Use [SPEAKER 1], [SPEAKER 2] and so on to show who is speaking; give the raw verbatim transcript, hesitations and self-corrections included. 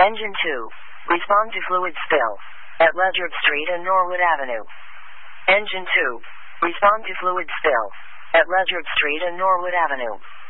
[SPEAKER 1] Engine two. Respond to fluid spill at Ledyard Street and Norwood Avenue. Engine two. Respond to fluid spill at Ledyard Street and Norwood Avenue.